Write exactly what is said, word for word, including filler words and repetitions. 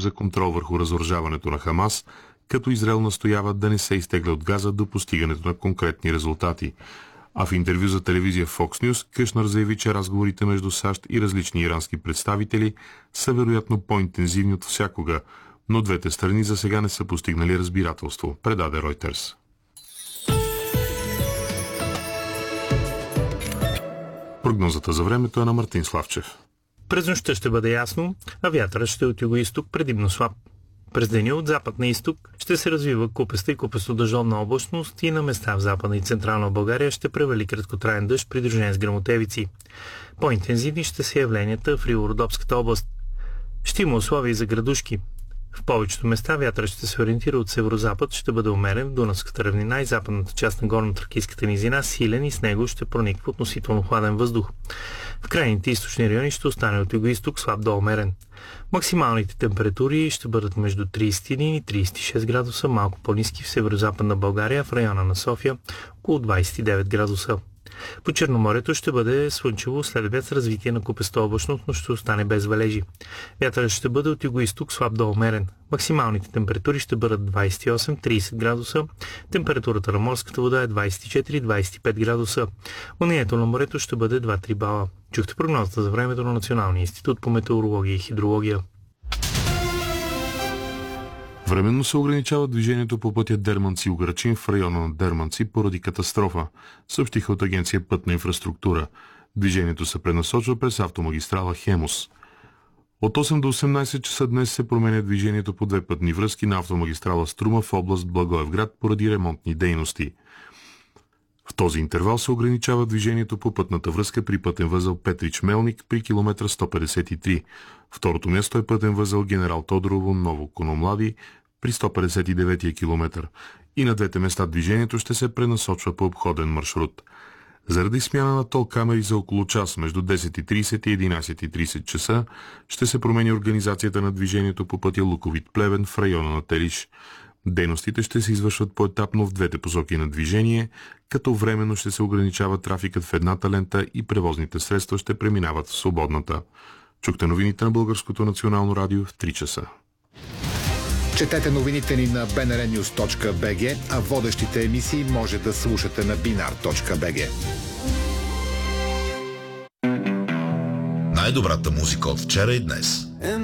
за контрол върху разоръжаването на Хамас, като Израел настоява да не се изтегля от Газа до постигането на конкретни резултати. А в интервю за телевизия Fox News Кушнер заяви, че разговорите между САЩ и различни ирански представители са вероятно по-интензивни от всякога, но двете страни за сега не са постигнали разбирателство, предаде Reuters. Прогнозата за времето е на Мартин Славчев. През нощта ще бъде ясно, а вятърът ще е от юго-исток, предимно слаб. През деня от запад на изток ще се развива купеста и купесто-дъждовна облачност и на места в Западна и Централна България ще превали краткотраен дъжд, придружен с гръмотевици. По-интензивни ще са явленията в Рило-Родопската област. Ще има условия за градушки. В повечето места вятърът ще се ориентира от северозапад, ще бъде умерен в Дунавската равнина и западната част на горно-тракийската низина, силен и с него ще прониква относително хладен въздух. В крайните източни райони ще остане от юго-исток слаб до умерен. Максималните температури ще бъдат между трийсет и един и трийсет и шест градуса, малко по-ниски в северо-западна България, в района на София около двайсет и девет градуса. По Черноморието ще бъде слънчево след обяд с развитие на купеста облачност, но ще остане без валежи. Вятърът ще бъде от юго-исток слаб до умерен. Максималните температури ще бъдат двайсет и осем до трийсет градуса. Температурата на морската вода е двайсет и четири до двайсет и пет градуса. Унието на морето ще бъде два до три бала. Чухте прогнозата за времето на Националния институт по метеорология и хидрология. Временно се ограничава движението по пътя Дерманци-Угърчин в района на Дерманци поради катастрофа, съобщиха от агенция Пътна инфраструктура. Движението се пренасочва през автомагистрала Хемус. От осем до осемнайсет часа днес се променя движението по две пътни връзки на автомагистрала Струма в област Благоевград поради ремонтни дейности. В този интервал се ограничава движението по пътната връзка при пътен възел Петрич-Мелник при километър сто петдесет и три. Второто място е пътен възел Генерал Тодорово Ново Кономлади при сто петдесет и девети километър. И на двете места движението ще се пренасочва по обходен маршрут. Заради смяна на тол камери за около час между десет и трийсет и единайсет и трийсет часа ще се промени организацията на движението по пътя Луковит-Плевен в района на Телиш. Дейностите ще се извършват поетапно в двете посоки на движение, като временно ще се ограничава трафикът в едната лента и превозните средства ще преминават в свободната. Чухте новините на Българското национално радио в три часа. Четете новините ни на би ен ар нюз точка би джи, а водещите емисии може да слушате на би ен ар точка би джи. Най-добрата музика от вчера и днес.